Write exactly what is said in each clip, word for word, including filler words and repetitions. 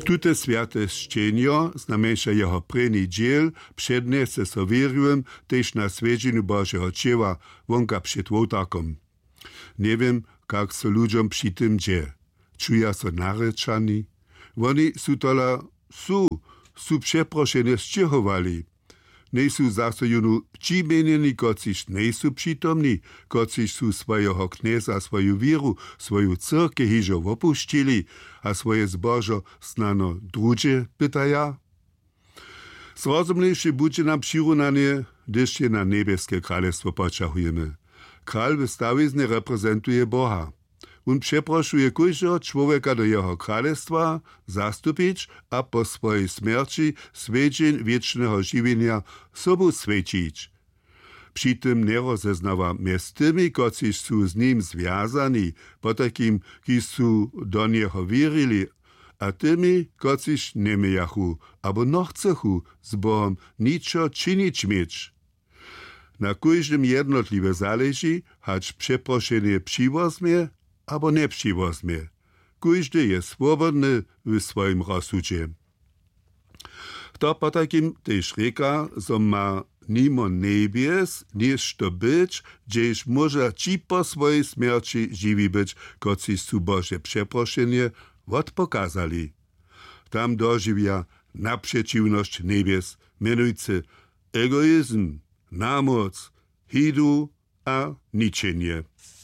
Tute świate szczenio, znamenša jeho preni dziel, przedniese so wierujem, też na swiedzinu Bożego Dzieła, wonka przed ołtakom. Nie wiem, jak so ludziom przy tym dzieje. Czuja so narečani. Oni su tola, su, su przeproszenie zciechowali. Nie su zase junu přimenjeni, kociž nie su przytomni, kociž su swojego kneza, swoją wieru, swoją cyrkę hižo opuścili, a swoje zbożo znano drugie pytaja. Zrozumniejsze budźe nam przyrunanie, gdyż je na niebieskie królestwo poczahujemy. Kral wystawizny reprezentuje Boha. On przeproszuje każdego człowieka do jego królestwa zastupić, a po swojej śmierci swiedzień wiecznego żywienia sobu świecić. Przy tym nie rozeznawa między tymi, którzy są z nim związani, po takim, którzy są do niego wierili, a tymi, którzy nie mają, albo nie chcą z Bogiem niczo czynić mieć. Na każdym jednotliwie zależy, hać przeproszenie przywozmie, albo nie przywozmie. Każdy jest swobodny w swoim rozsudzie. To po takim też rzeka, że ma nimo niebies, niż to być, gdzieś może ci po swojej śmierci żywi być, którzy su Boże przeproszenie odpokazali. Tam dożywia naprzeciwność niebies, mianujcy egoizm, namoc, hidu a niczenie.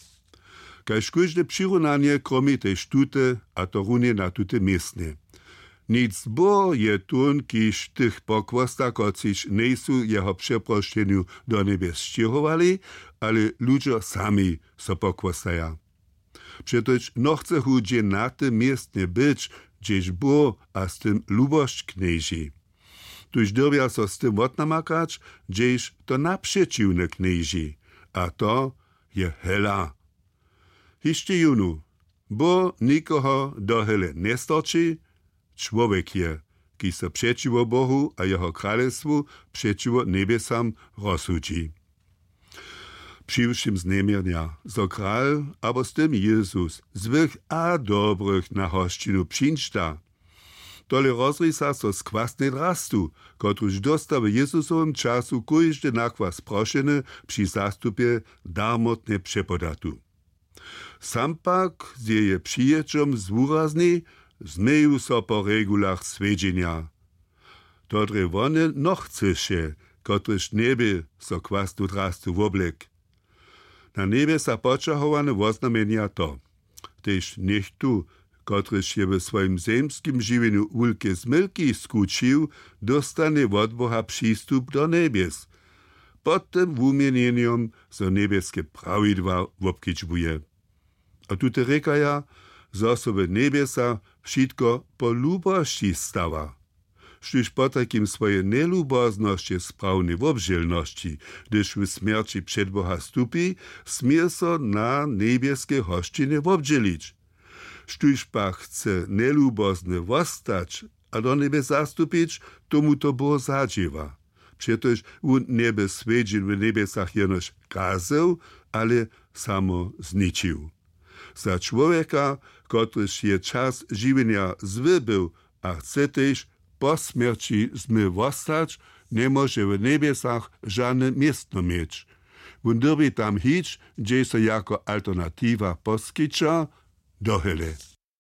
Kaž każde przyrunanie kromie też tute, a to runie na tute miestne. Nic bo je tun, kiż tych pokwosta, kociż nie su jeho przeproszeniu do niebies ściechowali, ale ludzie sami so pokwostaja. Przetoż no chce ludzie na tym miestnie być, gdzieś bo, a z tym lubość knieży. Tuż dobia so z tym odnamakać, gdzieś to naprzeciwne knieży, a to je hela. Hiszcie junu, bo nikoho do hele nie stoczy, człowiek je, ki se przeciwo Bohu a jeho królestwu, przeciwo niebiesam rozsudzi. Przywszym znemiernia, zo kral, abo z tym Jezus, zwych a dobrych na hościnu przyńczta. Tole rozrysa so z kwasnej drastu, kotruż dosta w Jezusowym czasu każdy nakwas proszeny przy zastupie darmotnie przepodatu. Sam pak z jej przyjeżdżom zwurazni, zmyju so po regulach swiedzienia. Todre wone no chce się, kotryż niebie so kwasnu drastu w oblek. Na niebie sa počahowane woznamenia to. Tež niech tu, kotryż je w swoim zemskim żywieniu ulke zmylki skučił, dostanie od Boha przystup do niebies. Pod tym wumienieniem so niebieskie prawidła wobkičbuje. A tute rekaja, zo so w niebiesa wszystko po lubości stawa. Štuž po takim swoje nelubozności sprawnej wobżelności, gdyż w śmierci przed Boha stupi, smie so na niebieskie hoszczyny wobżelić. Štuž pa chce nelubozny wostać, a do niebe zastupić, tomu to Boh zadziewa. Przetoż on niebe swiedzin w niebiesach jenoż kazał, ale samo zničił. Za człowieka, kotryż je czas żywienia zły był, a chce też po śmierci zmy wostać, nie może w niebiesach żadne miestno mieć. On derby tam hić, gdzie so jako alternatywa poskycza, dohele.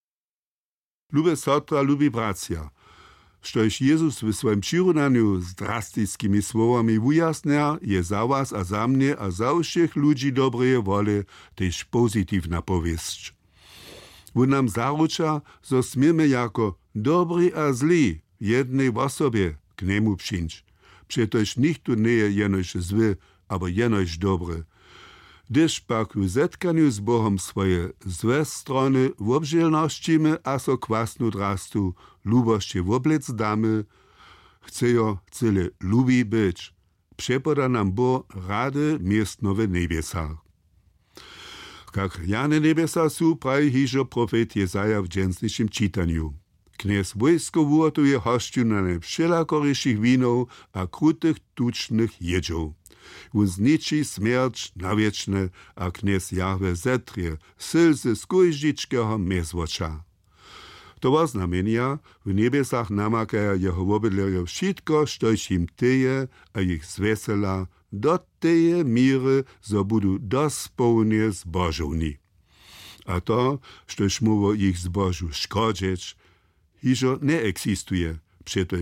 Lube sotra, lubi bracia, štož Jezus w swoim przyrunaniu z drastickimi słowami ujasnia, je za was a za mnie a za všech ludzi dobrej wole też pozytywna powieść. On nam zarucza, że smiemy jako dobry a zli w jednej osobie k niemu przyjść. Przetoż nikt tu nie je jenoś zły, aber jenoś dobry. Gdyż pak w zetkaniu z Bohem swoje złe strony wobżelnościmy, a so kwasnu drastu, luboście woblec damy, chcejo cyle lubi być. Przepoda nam Bo rady miestnowe niebiesach. Jak jane niebesa su, prawi hižo profet Jezaja w dżęsniejszym czytaniu. Kniez wojsko wurtuje hościu na najwszelakoryszych winów a krutych tucznych jedzów. On zniczy śmierć na wieczne, a kniez Jahwe zetrje, sylzy z kujżiczkiego mezwocza. To znamenia, w niebiesach namakaja jeho wobydlerjo wszystko, štož im tyje, a ich zwesela, do teje míry, zo budu dospełnie zbożowni. A to, štož mówo ich zbożu szkodzić, hižo nie eksistuje, přeto